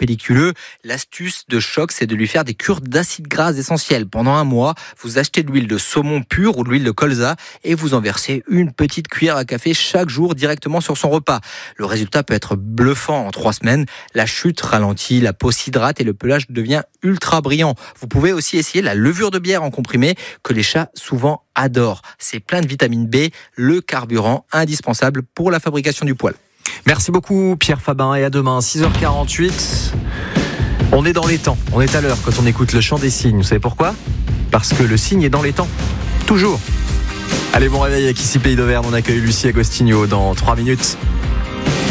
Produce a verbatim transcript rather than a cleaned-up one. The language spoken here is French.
pelliculeux. L'astuce de Choc, c'est de lui faire des cures d'acides gras essentiels. Pendant un mois, vous achetez de l'huile de saumon pure ou de l'huile de colza et vous en versez une petite cuillère à café chaque jour directement sur son repas. Le résultat peut être bluffant en trois semaines. La chute ralentit, la peau s'hydrate et le pelage devient ultra brillant. Vous pouvez aussi essayer la levure de bière en comprimé que les chats souvent adorent. C'est plein de vitamine B, le carburant indispensable pour la fabrication du poil. Merci beaucoup Pierre Fabin et à demain, six heures quarante-huit. On est dans les temps, on est à l'heure quand on écoute le chant des cygnes. Vous savez pourquoi ? Parce que le cygne est dans les temps, toujours. Allez, bon réveil avec ici Pays d'Auvergne, on accueille Lucie Agostinho dans trois minutes.